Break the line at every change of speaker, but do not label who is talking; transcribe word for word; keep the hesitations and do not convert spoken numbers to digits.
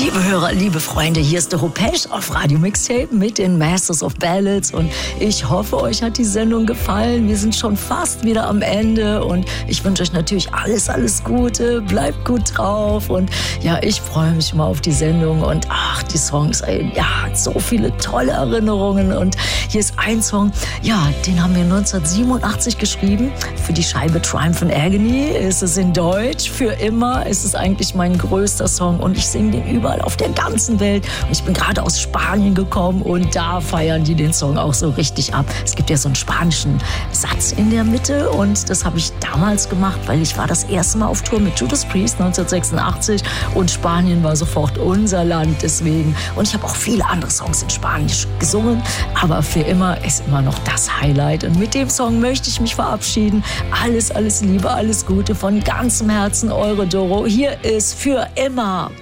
Liebe Hörer, liebe Freunde, hier ist der Hopesh auf Radio Mixtape mit den Masters of Ballads und ich hoffe, euch hat die Sendung gefallen. Wir sind schon fast wieder am Ende und ich wünsche euch natürlich alles, alles Gute, bleibt gut drauf und ja, ich freue mich mal auf die Sendung und ach, die Songs, ey, ja, so viele tolle Erinnerungen und hier ist ein Song, ja, den haben wir neunzehnhundertsiebenundachtzig geschrieben für die Scheibe Triumph and Agony. Es ist in Deutsch, für immer, es ist eigentlich mein größter Song und ich singe den überall auf der ganzen Welt. Und ich bin gerade aus Spanien gekommen und da feiern die den Song auch so richtig ab. Es gibt ja so einen spanischen Satz in der Mitte und das habe ich damals gemacht, weil ich war das erste Mal auf Tour mit Judas Priest neunzehnhundertsechsundachtzig und Spanien war sofort unser Land deswegen. Und ich habe auch viele andere Songs in Spanisch gesungen, aber für immer ist immer noch das Highlight. Und mit dem Song möchte ich mich verabschieden. Alles, alles Liebe, alles Gute von ganzem Herzen, eure Doro. Hier ist für immer.